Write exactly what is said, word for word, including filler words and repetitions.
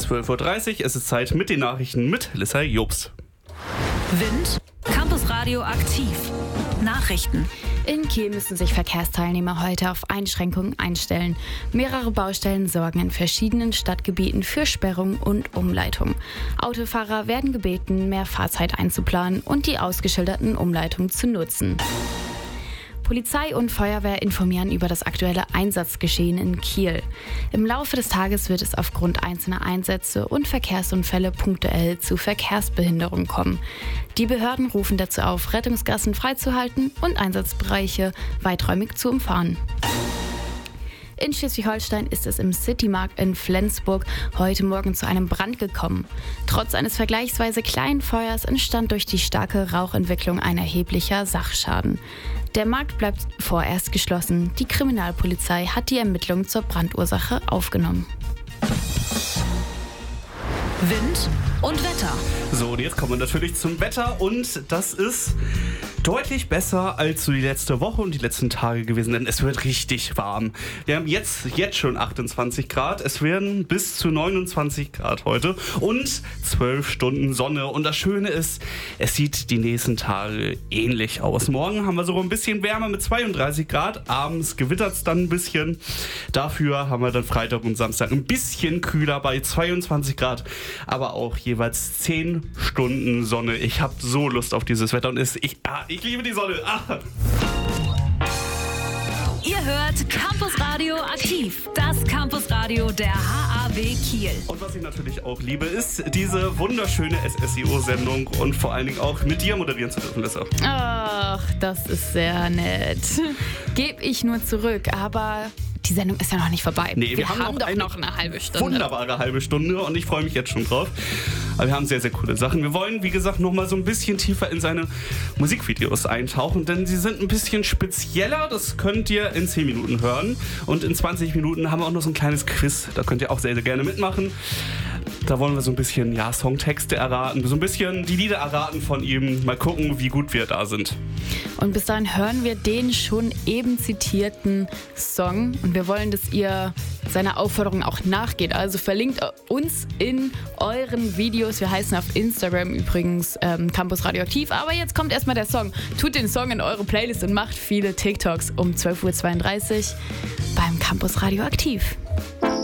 zwölf Uhr dreißig. Es ist Zeit mit den Nachrichten mit Lissa Jobs. Wind, Campus Radio aktiv. Nachrichten. In Kiel müssen sich Verkehrsteilnehmer heute auf Einschränkungen einstellen. Mehrere Baustellen sorgen in verschiedenen Stadtgebieten für Sperrung und Umleitung. Autofahrer werden gebeten, mehr Fahrzeit einzuplanen und die ausgeschilderten Umleitungen zu nutzen. Polizei und Feuerwehr informieren über das aktuelle Einsatzgeschehen in Kiel. Im Laufe des Tages wird es aufgrund einzelner Einsätze und Verkehrsunfälle punktuell zu Verkehrsbehinderungen kommen. Die Behörden rufen dazu auf, Rettungsgassen freizuhalten und Einsatzbereiche weiträumig zu umfahren. In Schleswig-Holstein ist es im Citymarkt in Flensburg heute Morgen zu einem Brand gekommen. Trotz eines vergleichsweise kleinen Feuers entstand durch die starke Rauchentwicklung ein erheblicher Sachschaden. Der Markt bleibt vorerst geschlossen. Die Kriminalpolizei hat die Ermittlungen zur Brandursache aufgenommen. Wind und Wetter. So, und jetzt kommen wir natürlich zum Wetter und das ist deutlich besser als so die letzte Woche und die letzten Tage gewesen, denn es wird richtig warm. Wir haben jetzt, jetzt schon achtundzwanzig Grad, es werden bis zu neunundzwanzig Grad heute und zwölf Stunden Sonne. Und das Schöne ist, es sieht die nächsten Tage ähnlich aus. Morgen haben wir sogar ein bisschen wärmer mit zweiunddreißig Grad, abends gewittert es dann ein bisschen. Dafür haben wir dann Freitag und Samstag ein bisschen kühler bei zweiundzwanzig Grad, aber auch jeweils zehn Stunden Sonne. Ich habe so Lust auf dieses Wetter und es, ich, ah, ich liebe die Sonne. Ah. Ihr hört Campus Radio aktiv, das Campus Radio der H A W Kiel. Und was ich natürlich auch liebe, ist diese wunderschöne S S I O-Sendung und vor allen Dingen auch mit dir moderieren zu dürfen, Lissa. Ach, das ist sehr nett. Geb ich nur zurück, aber die Sendung ist ja noch nicht vorbei. Nee, wir, wir haben, haben noch doch eine noch eine halbe Stunde. Wunderbare halbe Stunde und ich freue mich jetzt schon drauf. Aber wir haben sehr, sehr coole Sachen. Wir wollen, wie gesagt, noch mal so ein bisschen tiefer in seine Musikvideos eintauchen, denn sie sind ein bisschen spezieller. Das könnt ihr in zehn Minuten hören. Und in zwanzig Minuten haben wir auch noch so ein kleines Quiz. Da könnt ihr auch sehr, sehr gerne mitmachen. Da wollen wir so ein bisschen, ja, Songtexte erraten, so ein bisschen die Lieder erraten von ihm. Mal gucken, wie gut wir da sind. Und bis dahin hören wir den schon eben zitierten Song. Und wir wollen, dass ihr seiner Aufforderung auch nachgeht. Also verlinkt uns in euren Videos. Wir heißen auf Instagram übrigens ähm, Campus Radioaktiv. Aber jetzt kommt erstmal der Song. Tut den Song in eure Playlist und macht viele TikToks um zwölf Uhr zweiunddreißig beim Campus Radioaktiv.